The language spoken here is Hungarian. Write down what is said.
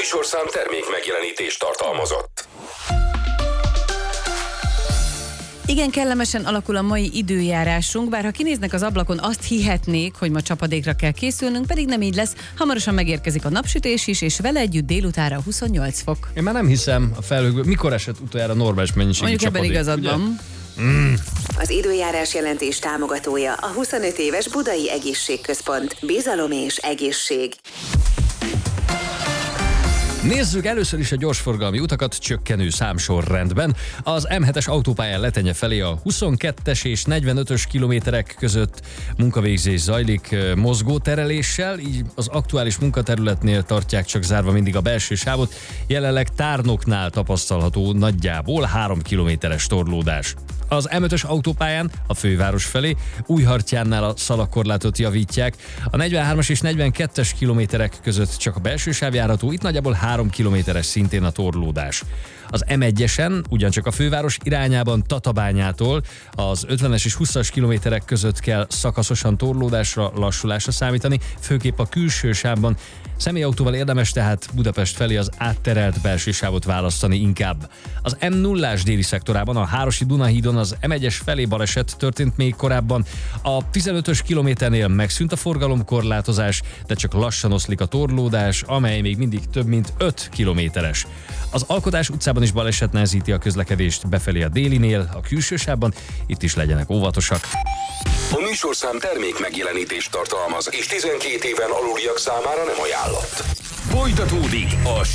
műsorszám termék megjelenítést tartalmazott. Igen, kellemesen alakul a mai időjárásunk, bár ha kinéznek az ablakon, azt hihetnék, hogy ma csapadékra kell készülnünk, pedig nem így lesz. Hamarosan megérkezik a napsütés is, és vele együtt délutánra 28 fok. Én már nem hiszem a felhőkből, mikor esett utoljára normális mennyiségű Mondjuk csapadék. ebben igazad van. Az időjárás jelentés támogatója a 25 éves Budai Egészségközpont. Bizalom és egészség. Nézzük először is a gyorsforgalmi utakat csökkenő számsorrendben. Az M7-es autópályán Letenye felé a 22-es és 45-ös kilométerek között munkavégzés zajlik mozgótereléssel, így az aktuális munkaterületnél tartják csak zárva mindig a belső sávot. Jelenleg Tárnoknál tapasztalható nagyjából 3 kilométeres torlódás. Az M5-ös autópályán a főváros felé Újhartyánnál a szalagkorlátot javítják. A 43-as és 42-es kilométerek között csak a belső sáv járható, itt nagyjából 3 kilométeres szintén a torlódás. Az M1-esen ugyancsak a főváros irányában Tatabányától az 50-es és 20-as kilométerek között kell szakaszosan torlódásra, lassulásra számítani, főképp a külső sávban. Személyautóval érdemes tehát Budapest felé az átterelt belső sávot választani inkább. Az M0-ás déli szektorában a Hárosi Dunahídon az M1-es felé baleset történt még korábban. A 15-ös kilométernél megszűnt a forgalomkorlátozás, de csak lassan oszlik a torlódás, amely még mindig több mint 5 kilométeres. Az Alkotás utcában is baleset nehezíti a közlekedést befelé a délinél, a külső sávban, itt is legyenek óvatosak. A műsorszám termék megjelenítést tartalmaz, és 12 éven aluliak számára nem ajánlott. Folytatódik a